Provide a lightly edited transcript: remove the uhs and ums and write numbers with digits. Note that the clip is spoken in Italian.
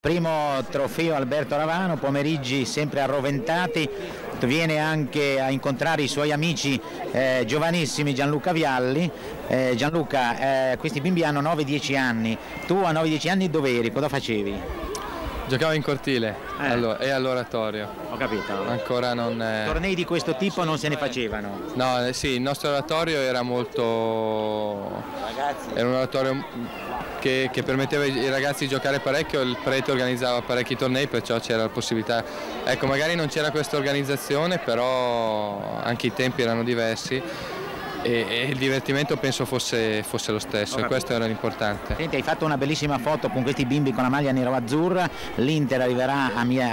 Primo trofeo Alberto Ravano, pomeriggi sempre arroventati, viene anche a incontrare i suoi amici giovanissimi Gianluca Vialli. Gianluca, questi bimbi hanno 9-10 anni, tu a 9-10 anni dove eri? Cosa facevi? Giocavo in cortile e all'oratorio. Ho capito. Ancora non... Tornei di questo tipo non se ne facevano? No, sì, il nostro oratorio era molto... Ragazzi. Era un oratorio che permetteva ai ragazzi di giocare parecchio, il prete organizzava parecchi tornei, perciò c'era la possibilità. Ecco, magari non c'era questa organizzazione, però anche i tempi erano diversi e il divertimento penso fosse lo stesso, e questo era l'importante. Senti, hai fatto una bellissima foto con questi bimbi con la maglia nero-azzurra, l'Inter arriverà a